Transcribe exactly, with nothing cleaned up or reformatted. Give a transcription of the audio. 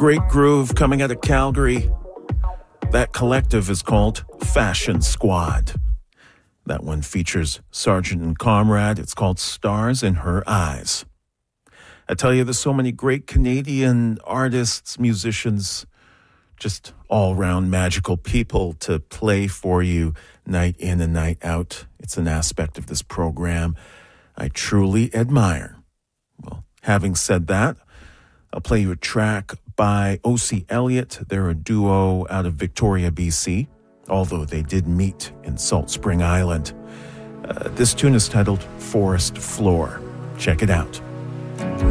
great groove coming out of Calgary. That collective is called Fashion Squad. That one features Sergeant and Comrade. It's called Stars in Her Eyes. I tell you, there's so many great Canadian artists, musicians, just all-round magical people to play for you night in and night out. It's an aspect of this program I truly admire. Well, having said that, I'll play you a track by O C Elliott. They're a duo out of Victoria, B C, although they did meet in Salt Spring Island. Uh, this tune is titled Forest Floor. Check it out.